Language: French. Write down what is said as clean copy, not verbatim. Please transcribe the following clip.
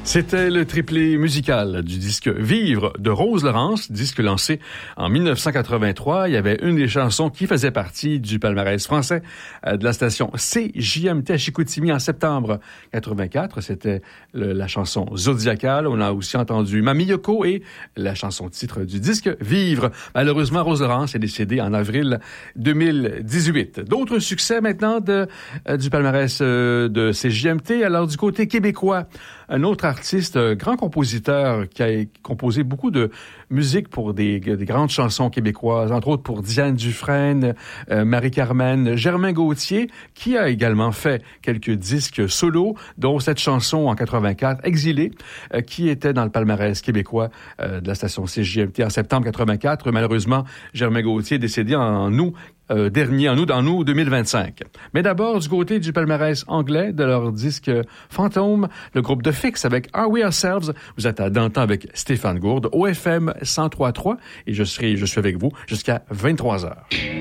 C'était le triplé musical du disque Vivre de Rose Laurence, disque lancé en 1983. Il y avait une des chansons qui faisait partie du palmarès français de la station CJMT à Chicoutimi en septembre 84. C'était la chanson Zodiacale. On a aussi entendu Mamie Yoko et la chanson titre du disque Vivre. Malheureusement, Rose Laurence est décédée en avril 2018. D'autres succès maintenant du palmarès de CJMT. Alors du côté québécois, un autre artiste, grand compositeur qui a composé beaucoup de musique pour des grandes chansons québécoises, entre autres pour Diane Dufresne, Marie-Carmen, Germain Gauthier, qui a également fait quelques disques solo, dont cette chanson en 84, Exilé, qui était dans le palmarès québécois de la station CJMT en septembre 84. Malheureusement, Germain Gauthier est décédé en août dernier, en août 2025. Mais d'abord, du côté du palmarès anglais de leur disque Fantôme, le groupe The Fix avec Are We Ourselves. Vous êtes à Danton avec Stéphane Gourde, OFM 103.3 et je suis avec vous jusqu'à 23h.